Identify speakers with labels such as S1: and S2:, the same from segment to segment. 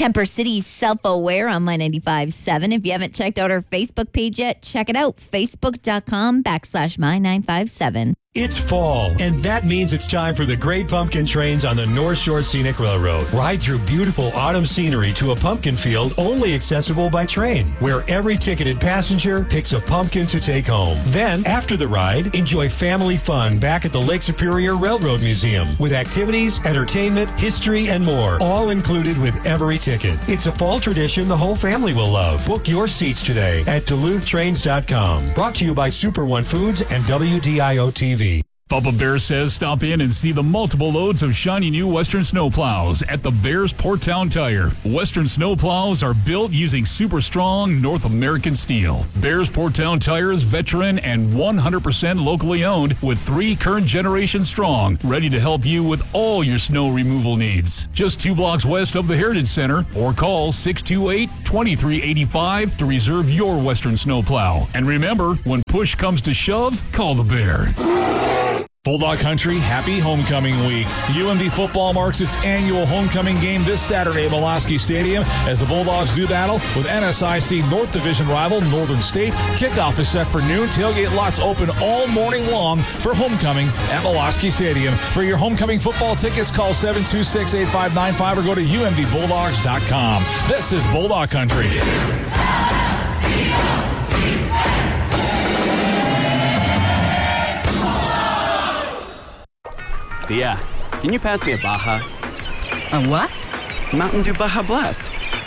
S1: Kemper City's Self-Aware on My 95.7. If you haven't checked out our Facebook page yet, check it out. Facebook.com/My957.
S2: It's fall, and that means it's time for the Great Pumpkin Trains on the North Shore Scenic Railroad. Ride through beautiful autumn scenery to a pumpkin field only accessible by train, where every ticketed passenger picks a pumpkin to take home. Then, after the ride, enjoy family fun back at the Lake Superior Railroad Museum with activities, entertainment, history, and more, all included with every ticket. It's a fall tradition the whole family will love. Book your seats today at DuluthTrains.com. Brought to you by Super One Foods and WDIO TV.
S3: Bubba Bear says stop in and see the multiple loads of shiny new Western snowplows at the Bears Porttown Tire. Western snowplows are built using super strong North American steel. Bears Porttown Tire is veteran and 100% locally owned with 3 current generation strong, ready to help you with all your snow removal needs. Just 2 blocks west of the Heritage Center, or call 628-2385 to reserve your Western snowplow. And remember, when push comes to shove, call the Bear.
S4: Bulldog Country, happy homecoming week. UMD football marks its annual homecoming game this Saturday at Molosky Stadium as the Bulldogs do battle with NSIC North Division rival Northern State. Kickoff is set for noon. Tailgate lots open all morning long for homecoming at Molosky Stadium. For your homecoming football tickets, call 726-8595 or go to umdbulldogs.com. This is Bulldog Country.
S5: Thea, can you pass me a Baja?
S6: A what?
S5: Mountain Dew Baja Blast.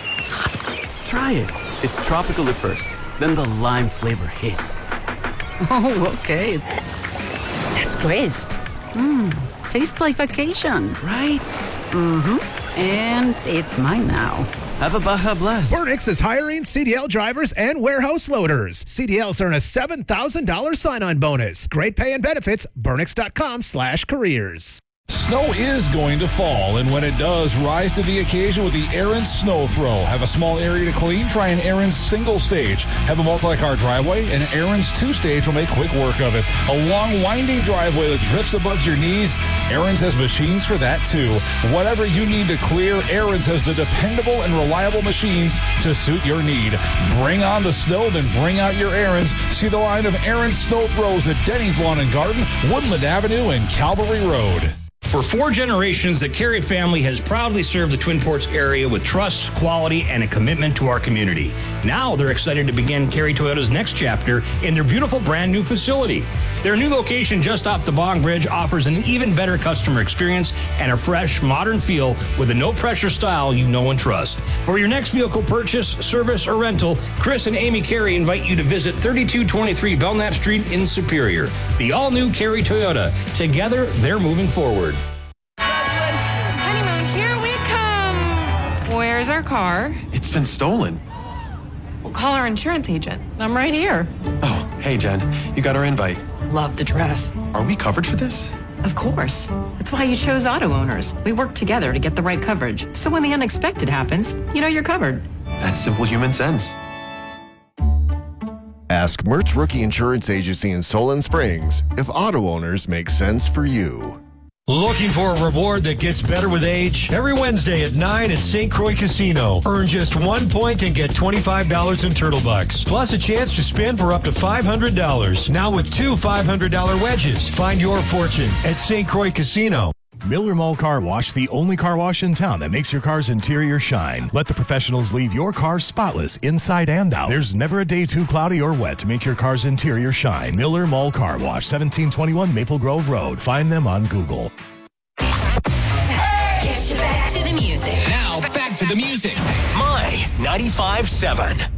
S5: Try it. It's tropical at first, then the lime flavor hits.
S6: Oh, okay. That's crisp. Tastes like vacation.
S5: Right?
S6: Mm-hmm. And it's mine now.
S5: Have a Baja Blast.
S7: Burnix is hiring CDL drivers and warehouse loaders. CDLs earn a $7,000 sign-on bonus. Great pay and benefits. Burnix.com/careers.
S4: Snow is going to fall, and when it does, rise to the occasion with the Aaron's Snow Throw. Have a small area to clean? Try an Aaron's single stage. Have a multi-car driveway? An Aaron's 2-stage will make quick work of it. A long, winding driveway that drifts above your knees? Aaron's has machines for that, too. Whatever you need to clear, Aaron's has the dependable and reliable machines to suit your need. Bring on the snow, then bring out your Aaron's. See the line of Aaron's Snow Throws at Denny's Lawn and Garden, Woodland Avenue, and Calvary Road.
S8: For 4 generations, the Carey family has proudly served the Twin Ports area with trust, quality, and a commitment to our community. Now they're excited to begin Carey Toyota's next chapter in their beautiful brand new facility. Their new location just off the Bong Bridge offers an even better customer experience and a fresh, modern feel with a no-pressure style you know and trust. For your next vehicle purchase, service, or rental, Chris and Amy Carey invite you to visit 3223 Belknap Street in Superior. The all-new Carey Toyota. Together, they're moving forward.
S9: Honeymoon, here we come. Where's our car?
S10: It's been stolen.
S9: We'll call our insurance agent. I'm right here.
S10: Oh, hey, Jen. You got our invite.
S9: Love the dress.
S10: Are we covered for this?
S9: Of course. That's why you chose Auto Owners. We work together to get the right coverage. So when the unexpected happens, you know you're covered.
S10: That's simple human sense.
S11: Ask Mertz Rookie Insurance Agency in Solon Springs if Auto Owners make sense for you.
S2: Looking for a reward that gets better with age? Every Wednesday at 9 at St. Croix Casino. Earn just 1 point and get $25 in Turtle Bucks. Plus a chance to spin for up to $500. Now with 2 $500 wedges. Find your fortune at St. Croix Casino.
S12: Miller Mall Car Wash, the only car wash in town that makes your car's interior shine. Let the professionals leave your car spotless inside and out. There's never a day too cloudy or wet to make your car's interior shine. Miller Mall Car Wash, 1721 Maple Grove Road. Find them on Google.
S13: Hey! Get you back to the music.
S14: Now, back to the music. My 95.7.